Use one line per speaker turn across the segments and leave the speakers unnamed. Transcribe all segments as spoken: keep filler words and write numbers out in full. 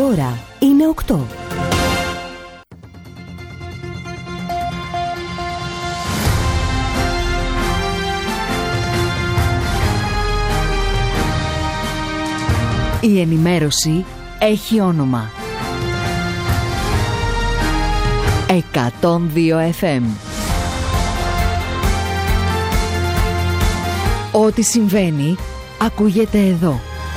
ώρα είναι οκτώ. Η ενημέρωση έχει όνομα. εκατόν δύο εφ εμ. Ό,τι συμβαίνει, ακούγεται εδώ.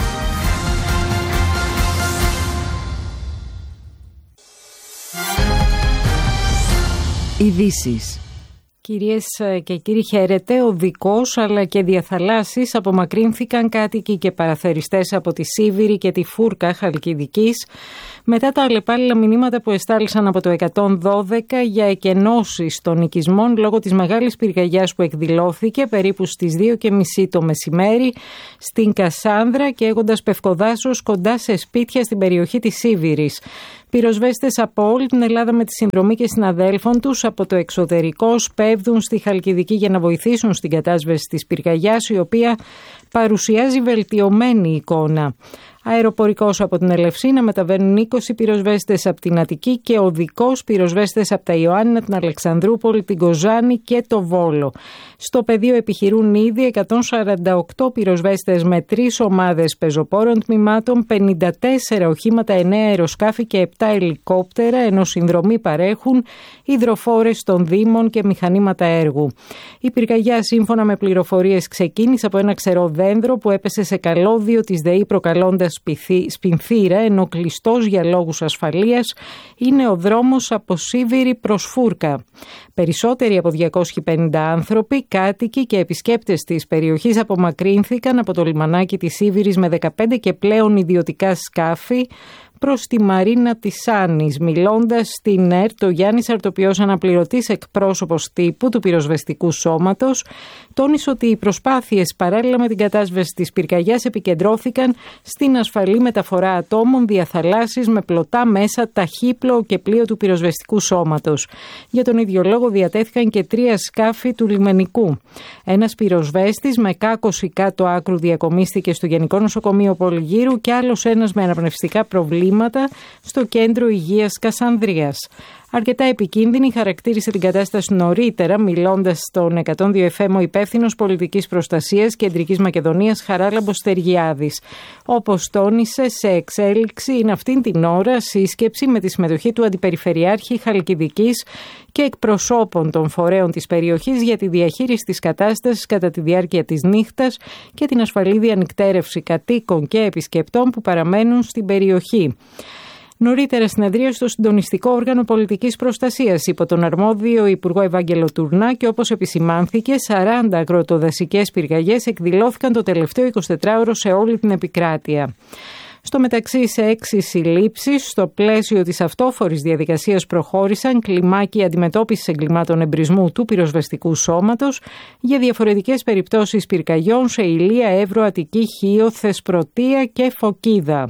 Ειδήσεις.
Κυρίες και κύριοι, χαίρετε. Οδικός αλλά και διαθαλάσσης απομακρύνθηκαν κάτοικοι και παραθεριστές από τη Σίβηρη και τη Φούρκα Χαλκιδικής μετά τα αλλεπάλληλα μηνύματα που εστάλησαν από το εκατόν δώδεκα για εκενώσεις των οικισμών λόγω της μεγάλης πυρκαγιάς που εκδηλώθηκε περίπου στις δύο και μισή το μεσημέρι στην Κασάνδρα και έχοντας πευκοδάσος κοντά σε σπίτια στην περιοχή της Σίβηρης. Πυροσβέστες από όλη την Ελλάδα με τη συνδρομή και συναδέλφων τους από το εξωτερικό σπέβδουν στη Χαλκιδική για να βοηθήσουν στην κατάσβεση της πυρκαγιάς, η οποία παρουσιάζει βελτιωμένη εικόνα. Αεροπορικός από την Ελευσίνα μεταβαίνουν είκοσι πυροσβέστες από την Αττική και οδικός πυροσβέστες από τα Ιωάννινα, την Αλεξανδρούπολη, την Κοζάνη και το Βόλο. Στο πεδίο επιχειρούν ήδη εκατόν σαράντα οκτώ πυροσβέστες με τρεις ομάδες πεζοπόρων τμήματων, πενήντα τέσσερα οχήματα, εννέα αεροσκάφη και επτά ελικόπτερα, ενώ συνδρομή παρέχουν υδροφόρες των Δήμων και μηχανήματα έργου. Η πυρκαγιά, σύμφωνα με πληροφορίες, ξεκίνησε από ένα ξερό δένδρο που έπεσε σε καλώδιο της ΔΕΗ, προκαλώντας σπινθήρα, ενώ κλειστός για λόγους ασφαλείας είναι ο δρόμος από Σίβηρη προς Φούρκα. Περισσότεροι από διακόσιοι πενήντα άνθρωποι, κάτοικοι και επισκέπτες της περιοχής απομακρύνθηκαν από το λιμανάκι της Σίβηρης με δεκαπέντε και πλέον ιδιωτικά σκάφη προς τη Μαρίνα της Άνης. Μιλώντας στην ΕΡΤ, ο Γιάννης Αρτοπιός, αναπληρωτής εκπρόσωπος τύπου του πυροσβεστικού σώματος, τόνισε ότι οι προσπάθειες παράλληλα με την κατάσβεση της πυρκαγιάς επικεντρώθηκαν στην ασφαλή μεταφορά ατόμων διαθαλάσσης με πλωτά μέσα, ταχύπλοο και πλοίο του πυροσβεστικού σώματος. Για τον ίδιο λόγο διατέθηκαν και τρία σκάφη του λιμενικού. Ένας πυροσβέστης με κάκωση κάτω άκρου διακομίστηκε στο Γενικό Νοσοκομείο Πολυγύρου και άλλος ένας με αναπνευστικά προβλήματα στο Κέντρο Υγείας Κασανδρίας. Αρκετά επικίνδυνη χαρακτήρισε την κατάσταση νωρίτερα, μιλώντας στον εκατόν δύο εφ εμ ο υπεύθυνος πολιτικής προστασίας Κεντρικής Μακεδονίας Χαράλαμπος Τεργιάδης. Όπως τόνισε, σε εξέλιξη είναι αυτήν την ώρα σύσκεψη με τη συμμετοχή του Αντιπεριφερειάρχη Χαλκιδικής και εκπροσώπων των φορέων της περιοχής για τη διαχείριση της κατάστασης κατά τη διάρκεια της νύχτας και την ασφαλή διανυκτέρευση κατοίκων και επισκεπτών που παραμένουν στην περιοχή. Νωρίτερα συνεδρίασε στο συντονιστικό όργανο πολιτικής προστασίας υπό τον αρμόδιο Υπουργό Ευάγγελο Τουρνά και, όπως επισημάνθηκε, σαράντα αγροτοδασικές πυρκαγιές εκδηλώθηκαν το τελευταίο εικοσιτετράωρο σε όλη την επικράτεια. Στο μεταξύ, σε έξι συλλήψεις στο πλαίσιο της αυτόφορης διαδικασίας προχώρησαν κλιμάκια αντιμετώπισης εγκλημάτων εμπρισμού του πυροσβεστικού σώματος για διαφορετικές περιπτώσεις πυρκαγιών σε Ηλία, Εύρο, Αττική, Χίο, Θεσπρωτεία και Φωκίδα.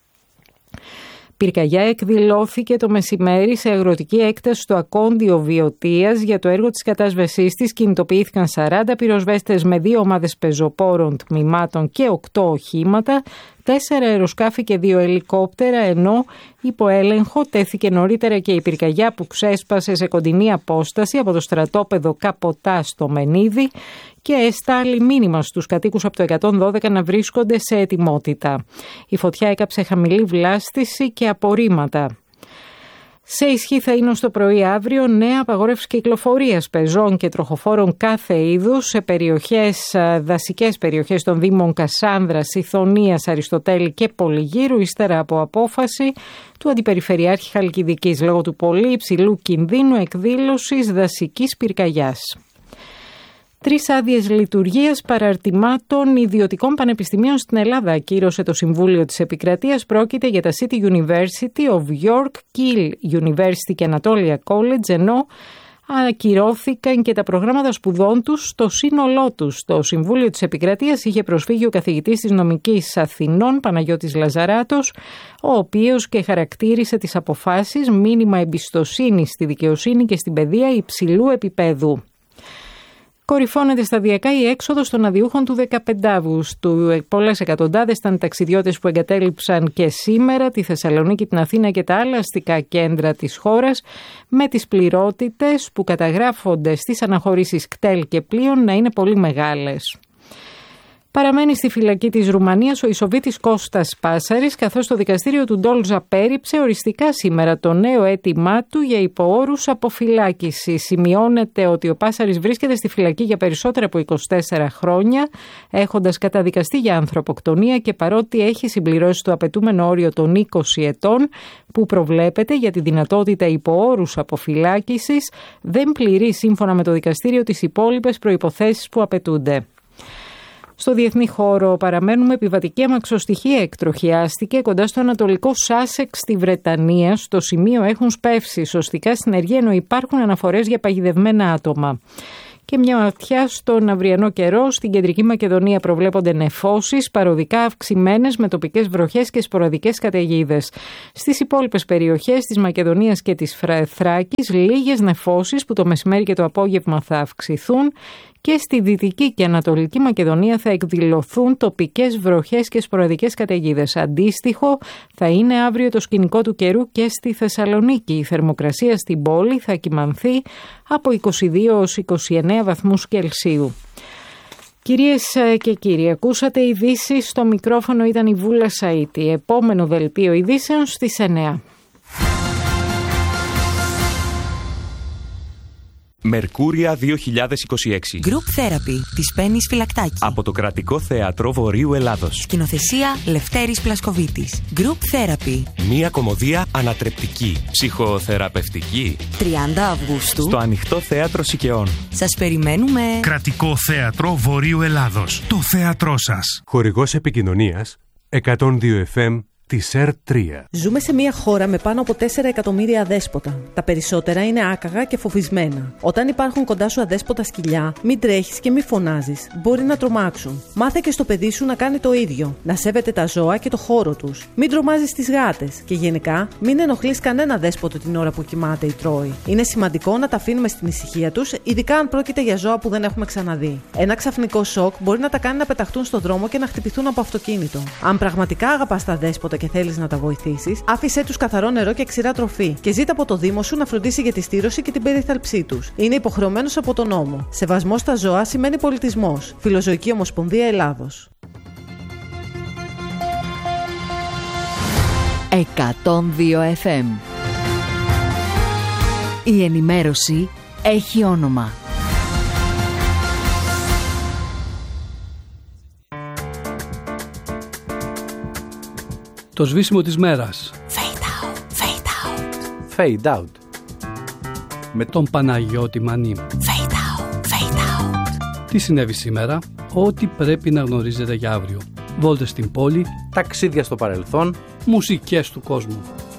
Πυρκαγιά εκδηλώθηκε το μεσημέρι σε αγροτική έκταση στο Ακόντιο Βιωτίας. Για το έργο της κατάσβεσής της κινητοποιήθηκαν σαράντα πυροσβέστες με δύο ομάδες πεζοπόρων τμήματων και οκτώ οχήματα, τέσσερα αεροσκάφη και δύο ελικόπτερα, ενώ υπό έλεγχο τέθηκε νωρίτερα και η πυρκαγιά που ξέσπασε σε κοντινή απόσταση από το στρατόπεδο Καποτά στο Μενίδη και εστάλει μήνυμα στους κατοίκους από το εκατόν δώδεκα να βρίσκονται σε ετοιμότητα. Η φωτιά έκαψε χαμηλή βλάστηση και απορρίμματα. Σε ισχύ θα είναι ως το πρωί αύριο νέα απαγόρευση κυκλοφορίας πεζών και τροχοφόρων κάθε είδους σε περιοχές, δασικές περιοχές των Δήμων Κασάνδρας, Ιθωνίας, Αριστοτέλη και Πολυγύρου, ύστερα από απόφαση του Αντιπεριφερειάρχη Χαλκιδικής λόγω του πολύ υψηλού κινδύνου εκδήλωσης δασικής πυρκαγιάς. Τρεις άδειες λειτουργίας παραρτημάτων ιδιωτικών πανεπιστημίων στην Ελλάδα ακύρωσε το Συμβούλιο της Επικρατείας. Πρόκειται για τα City University of York, Kiel University και Anatolia College, ενώ ακυρώθηκαν και τα προγράμματα σπουδών τους στο σύνολό τους. Στο Συμβούλιο της Επικρατείας είχε προσφύγει ο καθηγητής της Νομικής Αθηνών, Παναγιώτης Λαζαράτος, ο οποίος και χαρακτήρισε τις αποφάσεις μήνυμα εμπιστοσύνης στη δικαιοσύνη και στην παιδεία υψηλού επίπεδου. Κορυφώνεται σταδιακά η έξοδος των αδιούχων του δεκαπέντε Αυγούστου. Πολλές εκατοντάδες ήταν ταξιδιώτες που εγκατέλειψαν και σήμερα τη Θεσσαλονίκη, την Αθήνα και τα άλλα αστικά κέντρα της χώρας, με τις πληρότητες που καταγράφονται στις αναχωρήσεις κτέλ και πλοίων να είναι πολύ μεγάλες. Παραμένει στη φυλακή της Ρουμανίας ο Ισοβίτης Κώστας Πάσαρης, καθώς το δικαστήριο του Ντόλζα πέριψε οριστικά σήμερα το νέο αίτημά του για υποόρους αποφυλάκηση. Σημειώνεται ότι ο Πάσαρης βρίσκεται στη φυλακή για περισσότερα από είκοσι τέσσερα χρόνια, έχοντας καταδικαστεί για ανθρωποκτονία και παρότι έχει συμπληρώσει το απαιτούμενο όριο των είκοσι ετών που προβλέπεται για τη δυνατότητα υποόρους αποφυλάκησης, δεν πληρεί σύμφωνα με το δικαστήριο τις υπόλοιπες προϋποθέσεις που απαιτούνται. Στο διεθνή χώρο παραμένουμε. Επιβατική αμαξοστοιχεία εκτροχιάστηκε κοντά στο ανατολικό Σάσεξ στη Βρετανία. Στο σημείο έχουν σπεύσει σωστικά στην Αιγαία, ενώ υπάρχουν αναφορές για παγιδευμένα άτομα. Και μια ματιά στον αυριανό καιρό. Στην Κεντρική Μακεδονία προβλέπονται νεφώσεις, παροδικά αυξημένες με τοπικές βροχές και σποραδικές καταιγίδες. Στις υπόλοιπες περιοχές της Μακεδονίας και της Θράκης λίγες νεφώσεις που το μεσημέρι και το απόγευμα θα αυξηθούν. Και στη Δυτική και Ανατολική Μακεδονία θα εκδηλωθούν τοπικές βροχές και σποραδικές καταιγίδες. Αντίστοιχο θα είναι αύριο το σκηνικό του καιρού και στη Θεσσαλονίκη. Η θερμοκρασία στην πόλη θα κυμανθεί από είκοσι δύο έως είκοσι εννέα βαθμούς Κελσίου. Κυρίες και κύριοι, ακούσατε ειδήσεις. Στο μικρόφωνο ήταν η Βούλα Σαΐτη. Επόμενο δελτίο ειδήσεων στις εννέα.
Μερκούρια δύο χιλιάδες είκοσι έξι.
Group Therapy της Πέννης Φυλακτάκη.
Από το Κρατικό Θέατρο Βορείου Ελλάδος.
Σκηνοθεσία Λευτέρης Πλασκοβίτης. Group Therapy.
Μία κωμωδία ανατρεπτική, ψυχοθεραπευτική.
τριάντα Αυγούστου.
Στο Ανοιχτό Θέατρο Σικαιών.
Σας περιμένουμε.
Κρατικό Θέατρο Βορείου Ελλάδος. Το θέατρό σας.
Χορηγός επικοινωνίας εκατόν δύο εφ εμ της ερ τρία.
Ζούμε σε μια χώρα με πάνω από τέσσερα εκατομμύρια αδέσποτα. Τα περισσότερα είναι άκαγα και φοβισμένα. Όταν υπάρχουν κοντά σου αδέσποτα σκυλιά, μην τρέχεις και μην φωνάζεις. Μπορεί να τρομάξουν. Μάθε και στο παιδί σου να κάνει το ίδιο. Να σέβεται τα ζώα και το χώρο τους. Μην τρομάζεις τις γάτες. Και γενικά, μην ενοχλείς κανένα δέσποτο την ώρα που κοιμάται ή τρώει. Είναι σημαντικό να τα αφήνουμε στην ησυχία τους, ειδικά αν πρόκειται για ζώα που δεν έχουμε ξαναδεί. Ένα ξαφνικό σοκ μπορεί να τα κάνει να πεταχτούν στον δρόμο και να χτυπηθούν από αυτοκίνητο. Αν πραγματικά αγαπάς τα δέσποτα και θέλεις να τα βοηθήσεις, άφησέ τους καθαρό νερό και ξηρά τροφή και ζήτα από το Δήμο σου να φροντίσει για τη στήρωση και την περίθαλψή τους. Είναι υποχρεωμένος από τον νόμο. Σεβασμός στα ζώα σημαίνει πολιτισμός. Φιλοζωική Ομοσπονδία Ελλάδος.
εκατόν δύο εφ εμ. Η ενημέρωση έχει όνομα.
Το σβήσιμο της μέρας.
Fade out, fade out.
Fade out.
Με τον Παναγιώτη Μανή.
Fade out, fade out.
Τι συνέβη σήμερα, ό,τι πρέπει να γνωρίζετε για αύριο. Βόλτες στην πόλη,
ταξίδια στο παρελθόν,
μουσικές του κόσμου.